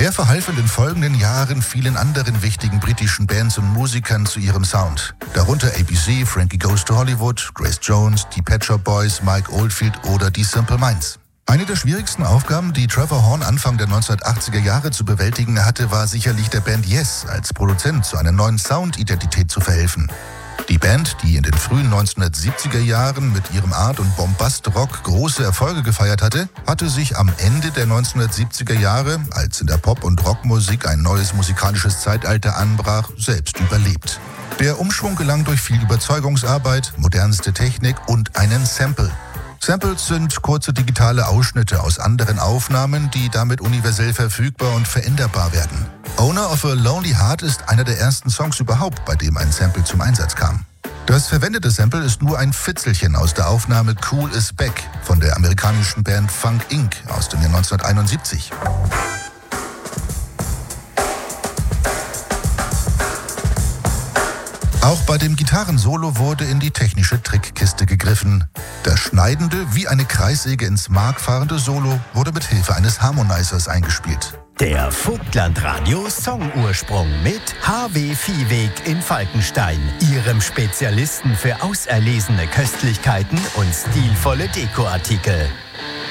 Er verhalf in den folgenden Jahren vielen anderen wichtigen britischen Bands und Musikern zu ihrem Sound. Darunter ABC, Frankie Goes to Hollywood, Grace Jones, die Pet Shop Boys, Mike Oldfield oder die Simple Minds. Eine der schwierigsten Aufgaben, die Trevor Horn Anfang der 1980er Jahre zu bewältigen hatte, war sicherlich der Band Yes als Produzent zu einer neuen Soundidentität zu verhelfen. Die Band, die in den frühen 1970er Jahren mit ihrem Art- und Bombast-Rock große Erfolge gefeiert hatte, hatte sich am Ende der 1970er Jahre, als in der Pop- und Rockmusik ein neues musikalisches Zeitalter anbrach, selbst überlebt. Der Umschwung gelang durch viel Überzeugungsarbeit, modernste Technik und einen Sample. Samples sind kurze digitale Ausschnitte aus anderen Aufnahmen, die damit universell verfügbar und veränderbar werden. Owner of a Lonely Heart ist einer der ersten Songs überhaupt, bei dem ein Sample zum Einsatz kam. Das verwendete Sample ist nur ein Fitzelchen aus der Aufnahme Cool is Back von der amerikanischen Band Funk Inc. aus dem Jahr 1971. Auch bei dem Gitarrensolo wurde in die technische Trickkiste gegriffen. Das schneidende, wie eine Kreissäge ins Mark fahrende Solo wurde mit Hilfe eines Harmonizers eingespielt. Der Vogtlandradio Songursprung mit HW Viehweg in Falkenstein, Ihrem Spezialisten für auserlesene Köstlichkeiten und stilvolle Dekoartikel.